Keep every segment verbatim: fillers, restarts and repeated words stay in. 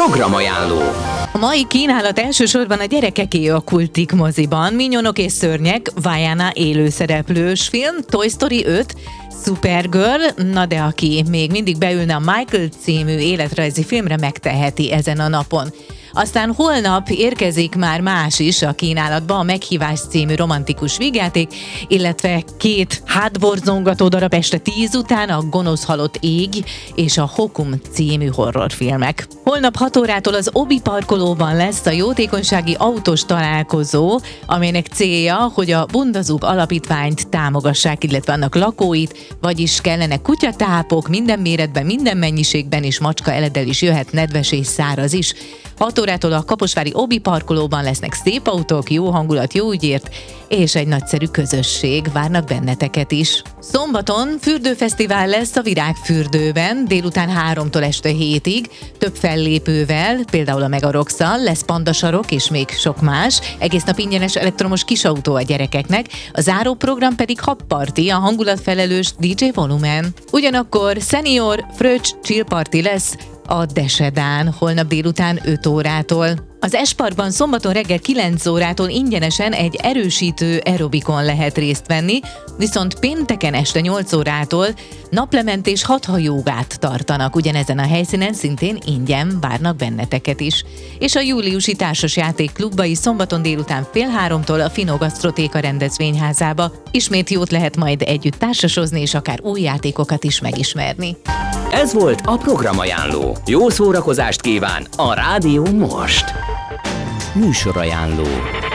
Programajánló. A mai kínálat elsősorban a gyerekeké a Kultik moziban. Minyonok és szörnyek, Vaiana élőszereplős film, Toy Story öt, Supergirl, na de aki még mindig beülne a Michael című életrajzi filmre, megteheti ezen a napon. Aztán holnap érkezik már más is a kínálatba, a Meghívás című romantikus vígjáték, illetve két hátborzongató darab este tíz után, a Gonosz halott ég és a Hokum című horrorfilmek. Holnap hat órától az Obi parkolóban lesz a jótékonysági autós találkozó, amelynek célja, hogy a Bundazug alapítványt támogassák, illetve annak lakóit, vagyis kellenek kutyatápok minden méretben, minden mennyiségben, és macska eledel is jöhet, nedves és száraz is. hat órától a Kaposvári Obi parkolóban lesznek szép autók, jó hangulat, jó ügyért, és egy nagyszerű közösség, várnak benneteket is. Szombaton fürdőfesztivál lesz a Virágfürdőben, délután háromtól este hétig, több fellépővel, például a Megaroxal, lesz pandasarok és még sok más, egész nap ingyenes elektromos kisautó a gyerekeknek, a záróprogram pedig habparti, a hangulatfelelős dé dzsé Volumen. Ugyanakkor Senior Fröccs Chill Party lesz a Desedán, holnap délután öt órától. Az Esparkban szombaton reggel kilenc órától ingyenesen egy erősítő aerobikon lehet részt venni, viszont pénteken este nyolc órától naplementés hatha jógát tartanak. Ugyanezen a helyszínen szintén ingyen várnak benneteket is. És a júliusi társasjáték klubbai szombaton délután fél háromtól a Fino Gasztrotéka rendezvényházába. Ismét jót lehet majd együtt társasozni, és akár új játékokat is megismerni. Ez volt a Programajánló. Jó szórakozást kíván a Rádió most. Műsorajánló.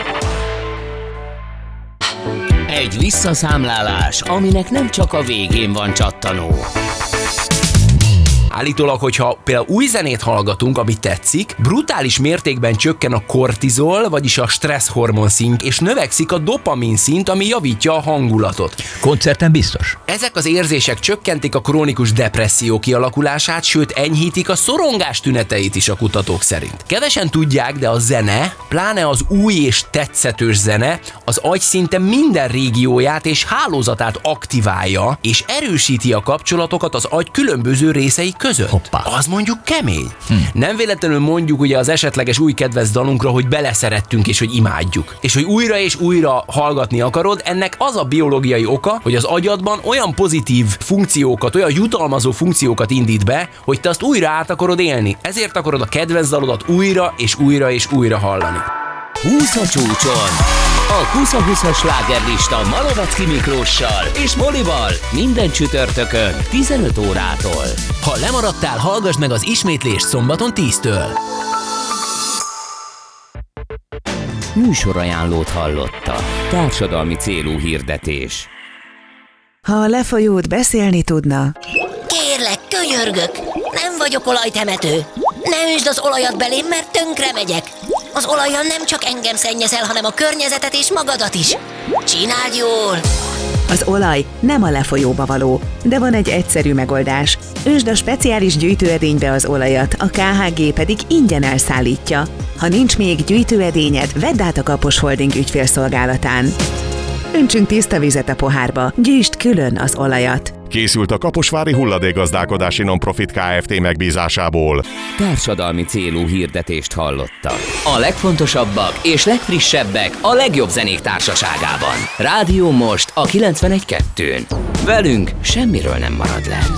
Egy visszaszámlálás, aminek nem csak a végén van csattanó. Állítólag, hogyha például új zenét hallgatunk, ami tetszik, brutális mértékben csökken a kortizol, vagyis a stresszhormon szint, és növekszik a dopamin szint, ami javítja a hangulatot. Koncerten biztos. Ezek az érzések csökkentik a krónikus depresszió kialakulását, sőt enyhítik a szorongás tüneteit is a kutatók szerint. Kevesen tudják, de a zene, pláne az új és tetszetős zene, az agy szinte minden régióját és hálózatát aktiválja, és erősíti a kapcsolatokat az agy különböző részei között. Hoppá. Az mondjuk kemény. Hm. Nem véletlenül mondjuk ugye az esetleges új kedvenc dalunkra, hogy beleszerettünk és hogy imádjuk. És hogy újra és újra hallgatni akarod, ennek az a biológiai oka, hogy az agyadban olyan pozitív funkciókat, olyan jutalmazó funkciókat indít be, hogy te azt újra át akarod élni. Ezért akarod a kedvenc dalodat újra és újra és újra hallani. húsz a csúcson. A húsz-húszas slágerlista Malovecki Miklóssal és Molival minden csütörtökön tizenöt órától. Ha lemaradtál, hallgass meg az ismétlést szombaton tíztől. Műsorajánlót hallotta. Társadalmi célú hirdetés. Ha a lefolyót beszélni tudna... Kérlek, könyörgök! Nem vagyok olajtemető! Ne öntsd az olajat belém, mert tönkre megyek! Az olajjal nem csak engem szennyezel, hanem a környezetet és magadat is! Csináld jól! Az olaj nem a lefolyóba való, de van egy egyszerű megoldás. Öntsd a speciális gyűjtőedénybe az olajat, a ká há gé pedig ingyen elszállítja. Ha nincs még gyűjtőedényed, vedd át a Kapos Holding ügyfélszolgálatán. Öntsünk tiszta vizet a pohárba, gyűjtsd külön az olajat. Készült a Kaposvári Hulladékgazdálkodási Nonprofit Kft. Megbízásából. Társadalmi célú hirdetést hallotta. A legfontosabbak és legfrissebbek a legjobb zenék társaságában. Rádió most a kilencvenegy kettőn. Velünk semmiről nem marad le.